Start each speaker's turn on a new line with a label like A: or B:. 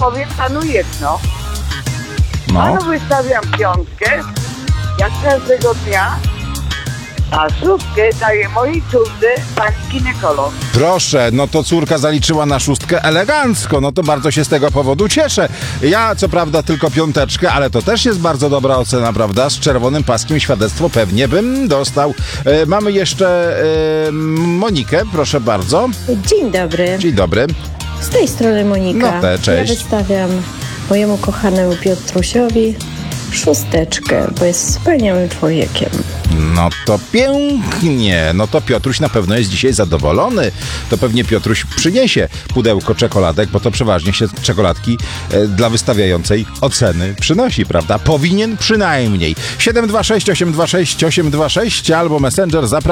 A: powiem panu jedno.
B: No.
A: Panu wystawiam 5, jak każdego dnia, a 6 daję mojej córce pani ginekolog.
B: Proszę, no to córka zaliczyła na 6 elegancko, no to bardzo się z tego powodu cieszę. Ja co prawda tylko 5, ale to też jest bardzo dobra ocena, prawda? Z czerwonym paskiem świadectwo pewnie bym dostał. Mamy jeszcze Monikę, proszę bardzo.
C: Dzień dobry.
B: Dzień dobry.
C: Z tej strony Monika.
B: No cześć.
C: Ja wystawiam mojemu kochanemu Piotrusiowi 6, bo jest wspaniałym człowiekiem.
B: No to pięknie. No to Piotruś na pewno jest dzisiaj zadowolony. To pewnie Piotruś przyniesie pudełko czekoladek, bo to przeważnie się czekoladki dla wystawiającej oceny przynosi, prawda? Powinien przynajmniej. 726 826 826 albo Messenger zapraszam.